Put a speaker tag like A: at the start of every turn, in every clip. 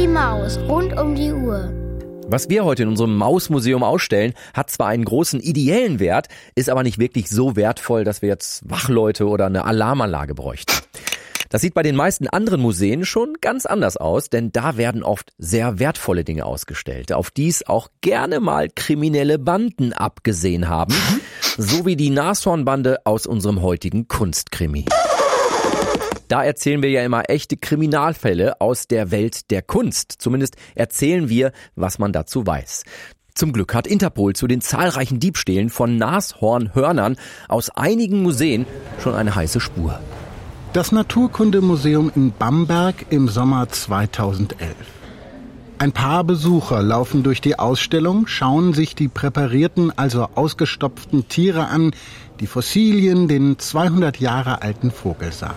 A: Maus, rund um die Uhr.
B: Was wir heute in unserem Mausmuseum ausstellen, hat zwar einen großen ideellen Wert, ist aber nicht wirklich so wertvoll, dass wir jetzt Wachleute oder eine Alarmanlage bräuchten. Das sieht bei den meisten anderen Museen schon ganz anders aus, denn da werden oft sehr wertvolle Dinge ausgestellt, auf die es auch gerne mal kriminelle Banden abgesehen haben, so wie die Nashornbande aus unserem heutigen Kunstkrimi. Da erzählen wir ja immer echte Kriminalfälle aus der Welt der Kunst. Zumindest erzählen wir, was man dazu weiß. Zum Glück hat Interpol zu den zahlreichen Diebstählen von Nashornhörnern aus einigen Museen schon eine heiße Spur.
C: Das Naturkundemuseum in Bamberg im Sommer 2011. Ein paar Besucher laufen durch die Ausstellung, schauen sich die präparierten, also ausgestopften Tiere an, die Fossilien, den 200 Jahre alten Vogelsaal.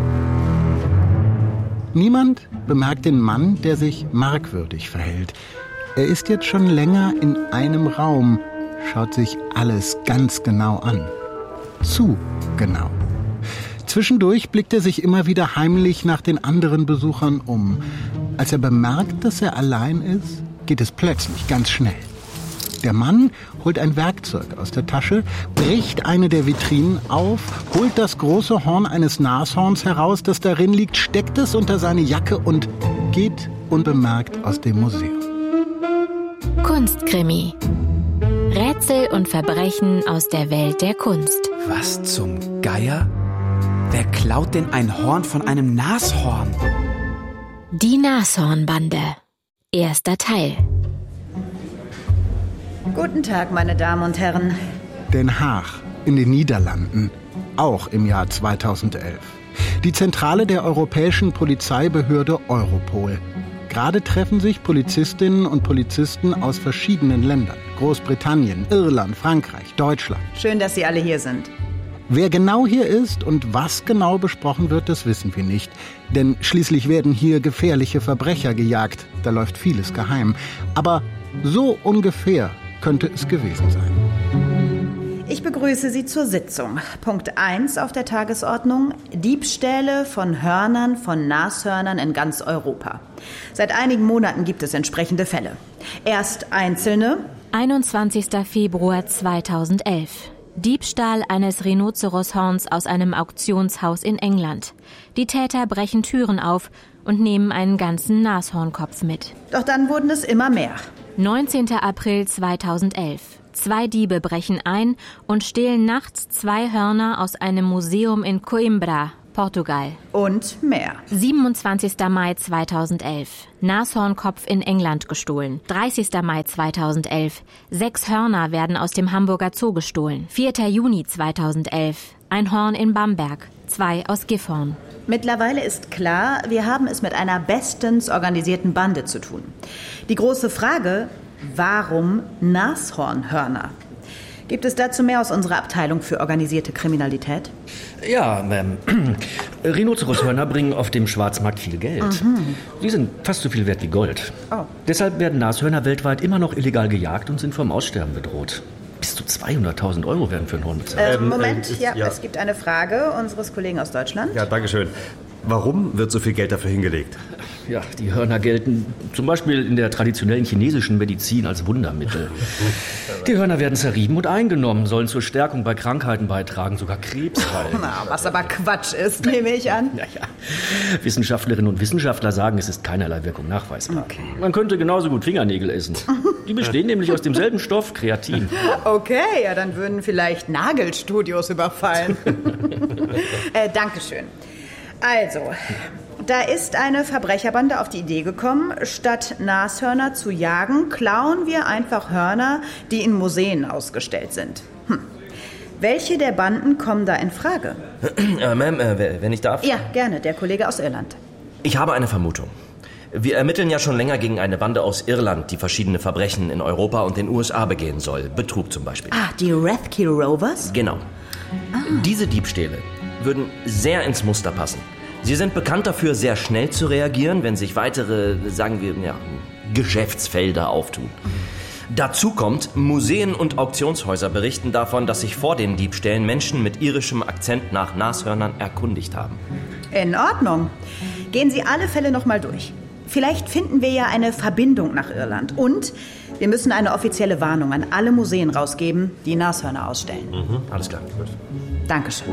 C: Niemand bemerkt den Mann, der sich merkwürdig verhält. Er ist jetzt schon länger in einem Raum, schaut sich alles ganz genau an. Zu genau. Zwischendurch blickt er sich immer wieder heimlich nach den anderen Besuchern um. Als er bemerkt, dass er allein ist, geht es plötzlich ganz schnell. Der Mann holt ein Werkzeug aus der Tasche, bricht eine der Vitrinen auf, holt das große Horn eines Nashorns heraus, das darin liegt, steckt es unter seine Jacke und geht unbemerkt aus dem Museum.
D: Kunstkrimi. Rätsel und Verbrechen aus der Welt der Kunst.
E: Was zum Geier? Wer klaut denn ein Horn von einem Nashorn?
D: Die Nashornbande. Erster Teil.
F: Guten Tag, meine Damen und Herren.
C: Den Haag in den Niederlanden, auch im Jahr 2011. Die Zentrale der europäischen Polizeibehörde Europol. Gerade treffen sich Polizistinnen und Polizisten aus verschiedenen Ländern. Großbritannien, Irland, Frankreich, Deutschland.
F: Schön, dass Sie alle hier sind.
C: Wer genau hier ist und was genau besprochen wird, das wissen wir nicht. Denn schließlich werden hier gefährliche Verbrecher gejagt. Da läuft vieles geheim. Aber so ungefähr könnte es gewesen sein.
F: Ich begrüße Sie zur Sitzung. Punkt 1 auf der Tagesordnung: Diebstähle von Hörnern von Nashörnern in ganz Europa. Seit einigen Monaten gibt es entsprechende Fälle. Erst einzelne.
D: 21. Februar 2011. Diebstahl eines Rhinozeroshorns aus einem Auktionshaus in England. Die Täter brechen Türen auf und nehmen einen ganzen Nashornkopf mit.
F: Doch dann wurden es immer mehr.
D: 19. April 2011. 2 Diebe brechen ein und stehlen nachts 2 Hörner aus einem Museum in Coimbra, Portugal.
F: Und mehr.
D: 27. Mai 2011. Nashornkopf in England gestohlen. 30. Mai 2011. 6 Hörner werden aus dem Hamburger Zoo gestohlen. 4. Juni 2011. Ein Horn in Bamberg. 2 aus Gifhorn.
F: Mittlerweile ist klar, wir haben es mit einer bestens organisierten Bande zu tun. Die große Frage: Warum Nashornhörner? Gibt es dazu mehr aus unserer Abteilung für organisierte Kriminalität?
G: Ja, Rhinozeroshörner bringen auf dem Schwarzmarkt viel Geld. Sie sind fast so viel wert wie Gold.
F: Oh.
G: Deshalb werden Nashörner weltweit immer noch illegal gejagt und sind vom Aussterben bedroht. Bis zu 200.000 € werden für ein Horn bezahlt.
F: Moment, es gibt eine Frage unseres Kollegen aus Deutschland.
H: Ja, danke schön. Warum wird so viel Geld dafür hingelegt?
G: Ja, die Hörner gelten zum Beispiel in der traditionellen chinesischen Medizin als Wundermittel. Die Hörner werden zerrieben und eingenommen, sollen zur Stärkung bei Krankheiten beitragen, sogar Krebs heilen.
F: Na, was aber Quatsch ist, nehme ich an.
G: Naja, Wissenschaftlerinnen und Wissenschaftler sagen, es ist keinerlei Wirkung nachweisbar. Okay. Man könnte genauso gut Fingernägel essen. Die bestehen nämlich aus demselben Stoff, Kreatin.
F: Okay, ja, dann würden vielleicht Nagelstudios überfallen. Dankeschön. Also, da ist eine Verbrecherbande auf die Idee gekommen, statt Nashörner zu jagen, klauen wir einfach Hörner, die in Museen ausgestellt sind. Welche der Banden kommen da in Frage?
I: Ma'am, wenn ich darf?
F: Ja, gerne, der Kollege aus Irland.
I: Ich habe eine Vermutung. Wir ermitteln ja schon länger gegen eine Bande aus Irland, die verschiedene Verbrechen in Europa und den USA begehen soll. Betrug zum Beispiel.
F: Ah, die Rathke Rovers?
I: Genau. Diese Diebstähle würden sehr ins Muster passen. Sie sind bekannt dafür, sehr schnell zu reagieren, wenn sich weitere, sagen wir, Geschäftsfelder auftun. Dazu kommt, Museen und Auktionshäuser berichten davon, dass sich vor den Diebstählen Menschen mit irischem Akzent nach Nashörnern erkundigt haben.
F: In Ordnung. Gehen Sie alle Fälle noch mal durch. Vielleicht finden wir ja eine Verbindung nach Irland. Und wir müssen eine offizielle Warnung an alle Museen rausgeben, die Nashörner ausstellen.
I: Alles klar. Gut.
F: Dankeschön.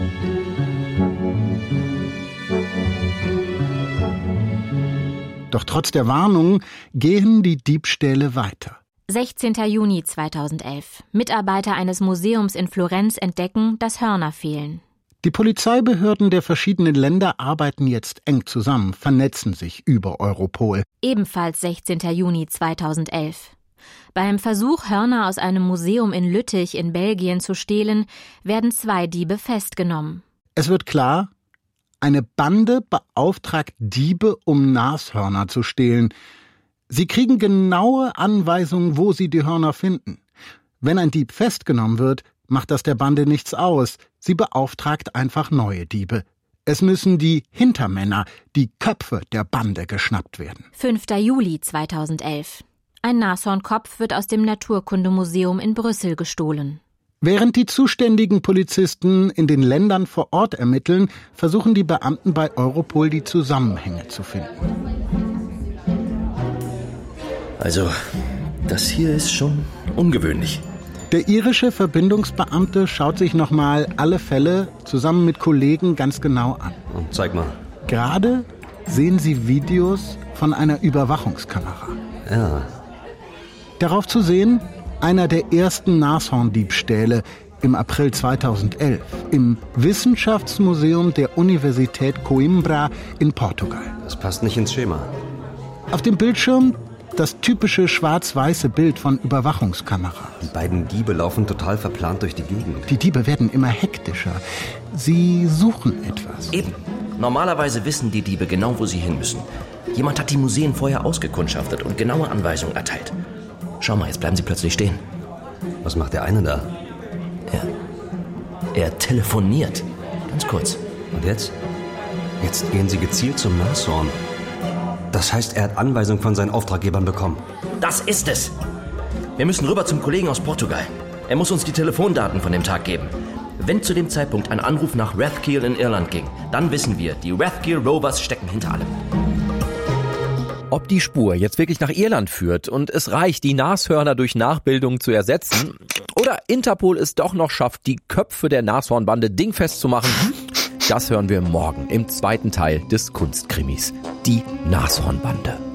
C: Doch trotz der Warnung gehen die Diebstähle weiter.
D: 16. Juni 2011. Mitarbeiter eines Museums in Florenz entdecken, dass Hörner fehlen.
C: Die Polizeibehörden der verschiedenen Länder arbeiten jetzt eng zusammen, vernetzen sich über Europol.
D: Ebenfalls 16. Juni 2011. Beim Versuch, Hörner aus einem Museum in Lüttich in Belgien zu stehlen, werden 2 Diebe festgenommen.
C: Es wird klar, eine Bande beauftragt Diebe, um Nashörner zu stehlen. Sie kriegen genaue Anweisungen, wo sie die Hörner finden. Wenn ein Dieb festgenommen wird, macht das der Bande nichts aus. Sie beauftragt einfach neue Diebe. Es müssen die Hintermänner, die Köpfe der Bande geschnappt werden.
D: 5. Juli 2011. Ein Nashornkopf wird aus dem Naturkundemuseum in Brüssel gestohlen.
C: Während die zuständigen Polizisten in den Ländern vor Ort ermitteln, versuchen die Beamten bei Europol die Zusammenhänge zu finden.
I: Also, das hier ist schon ungewöhnlich.
C: Der irische Verbindungsbeamte schaut sich nochmal alle Fälle zusammen mit Kollegen ganz genau an.
H: Und zeig mal.
C: Gerade sehen sie Videos von einer Überwachungskamera.
H: Ja.
C: Darauf zu sehen, einer der ersten Nashorndiebstähle im April 2011 im Wissenschaftsmuseum der Universität Coimbra in Portugal.
H: Das passt nicht ins Schema.
C: Auf dem Bildschirm das typische schwarz-weiße Bild von Überwachungskamera.
H: Die beiden Diebe laufen total verplant durch die Gegend.
C: Die Diebe werden immer hektischer. Sie suchen etwas.
I: Eben. Normalerweise wissen die Diebe genau, wo sie hin müssen. Jemand hat die Museen vorher ausgekundschaftet und genaue Anweisungen erteilt. Schau mal, jetzt bleiben sie plötzlich stehen.
H: Was macht der eine da?
I: Er telefoniert. Ganz kurz.
H: Und jetzt? Jetzt gehen sie gezielt zum Nashorn. Das heißt, er hat Anweisungen von seinen Auftraggebern bekommen.
I: Das ist es. Wir müssen rüber zum Kollegen aus Portugal. Er muss uns die Telefondaten von dem Tag geben. Wenn zu dem Zeitpunkt ein Anruf nach Rathkeale in Irland ging, dann wissen wir, die Rathkeale Rovers stecken hinter allem.
B: Ob die Spur jetzt wirklich nach Irland führt und es reicht, die Nashörner durch Nachbildung zu ersetzen, oder Interpol es doch noch schafft, die Köpfe der Nashornbande dingfest zu machen, das hören wir morgen im 2. Teil des Kunstkrimis. Die Nashornbande.